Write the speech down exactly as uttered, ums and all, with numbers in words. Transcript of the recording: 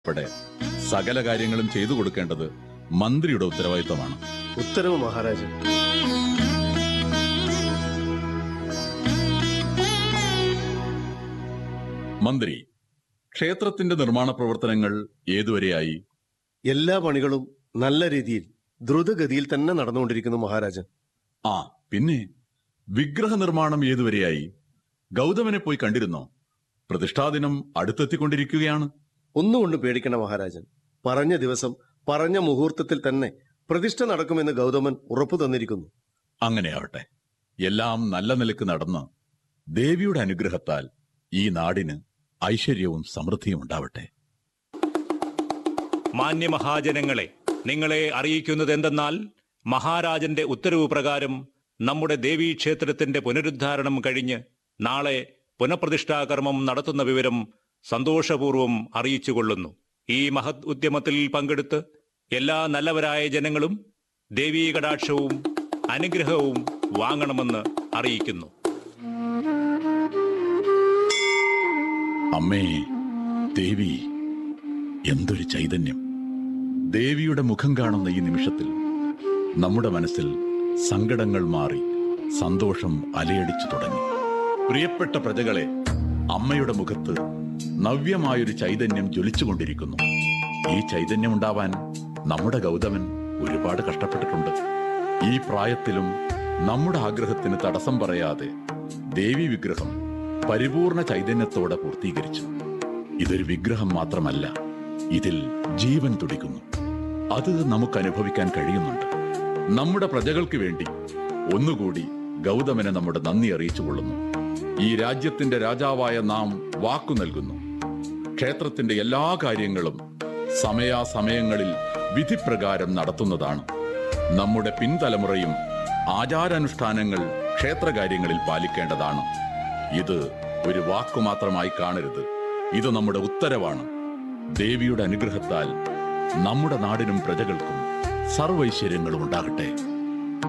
ഉൾപ്പെടെ സകല കാര്യങ്ങളും ചെയ്തു കൊടുക്കേണ്ടത് മന്ത്രിയുടെ ഉത്തരവാദിത്തമാണ്. ഉത്തരവ് മഹാരാജൻ. മന്ത്രി, ക്ഷേത്രത്തിന്റെ നിർമ്മാണ പ്രവർത്തനങ്ങൾ ഏതുവരെയായി? എല്ലാ പണികളും നല്ല രീതിയിൽ ദ്രുതഗതിയിൽ തന്നെ നടന്നുകൊണ്ടിരിക്കുന്നു മഹാരാജൻ. ആ പിന്നെ വിഗ്രഹ നിർമ്മാണം ഏതുവരെയായി? ഗൗതമനെ പോയി കണ്ടിരുന്നോ? പ്രതിഷ്ഠാദിനം അടുത്തെത്തിക്കൊണ്ടിരിക്കുകയാണ്. ഒന്നുകൊണ്ട് പേടിക്കണ മഹാരാജൻ. പറഞ്ഞ ദിവസം പറഞ്ഞ മുഹൂർത്തത്തിൽ തന്നെ പ്രതിഷ്ഠ നടക്കുമെന്ന് ഗൗതമൻ ഉറപ്പു തന്നിരിക്കുന്നു. അങ്ങനെയാവട്ടെ. എല്ലാം നല്ല നിലക്ക് നടന്ന് ദേവിയുടെ അനുഗ്രഹത്താൽ ഈ നാടിന് ഐശ്വര്യവും സമൃദ്ധിയും ഉണ്ടാവട്ടെ. മാന്യമഹാജനങ്ങളെ, നിങ്ങളെ അറിയിക്കുന്നത് എന്തെന്നാൽ മഹാരാജന്റെ ഉത്തരവ് പ്രകാരം നമ്മുടെ ദേവീക്ഷേത്രത്തിന്റെ പുനരുദ്ധാരണം കഴിഞ്ഞ് നാളെ പുനഃപ്രതിഷ്ഠാകർമ്മം നടത്തുന്ന വിവരം സന്തോഷപൂർവ്വം അറിയിച്ചുകൊള്ളുന്നു. ഈ മഹത് ഉദ്യമത്തിൽ പങ്കെടുത്ത് എല്ലാ നല്ലവരായ ജനങ്ങളും ദേവീ കടാക്ഷവും അനുഗ്രഹവും വാങ്ങണമെന്ന് അറിയിക്കുന്നു. അമ്മേ ദേവി, എന്തൊരു ചൈതന്യം! ദേവിയുടെ മുഖം കാണുന്ന ഈ നിമിഷത്തിൽ നമ്മുടെ മനസ്സിൽ സങ്കടങ്ങൾ മാറി സന്തോഷം അലയടിച്ചു തുടങ്ങി. പ്രിയപ്പെട്ട പ്രജകളെ, അമ്മയുടെ മുഖത്ത് നവ്യമായൊരു ചൈതന്യം ജ്വലിച്ചുകൊണ്ടിരിക്കുന്നു. ഈ ചൈതന്യം ഉണ്ടാവാൻ നമ്മുടെ ഗൗതമൻ ഒരുപാട് കഷ്ടപ്പെട്ടിട്ടുണ്ട്. ഈ പ്രായത്തിലും നമ്മുടെ ആഗ്രഹത്തിന് തടസ്സം പറയാതെ ദേവി വിഗ്രഹം പരിപൂർണ ചൈതന്യത്തോടെ പൂർത്തീകരിച്ചു. ഇതൊരു വിഗ്രഹം മാത്രമല്ല, ഇതിൽ ജീവൻ തുടിക്കുന്നു. അത് നമുക്ക് അനുഭവിക്കാൻ കഴിയുന്നുണ്ട്. നമ്മുടെ പ്രജകൾക്ക് വേണ്ടി ഒന്നുകൂടി ഗൗതമനെ നമ്മുടെ നന്ദി അറിയിച്ചുകൊള്ളുന്നു. ഈ രാജ്യത്തിന്റെ രാജാവായ നാം വാക്കു നൽകുന്നു. ക്ഷേത്രത്തിന്റെ എല്ലാ കാര്യങ്ങളും സമയാസമയങ്ങളിൽ വിധിപ്രകാരം നടത്തുന്നതാണ്. നമ്മുടെ പിൻതലമുറയും ആചാരാനുഷ്ഠാനങ്ങൾ ക്ഷേത്രകാര്യങ്ങളിൽ പാലിക്കേണ്ടതാണ്. ഇത് ഒരു വാക്കു മാത്രമായി കാണരുത്. ഇത് നമ്മുടെ ഉത്തരവാണ്. ദേവിയുടെ അനുഗ്രഹത്താൽ നമ്മുടെ നാടിനും പ്രജകൾക്കും സർവൈശ്വര്യങ്ങളും ഉണ്ടാകട്ടെ.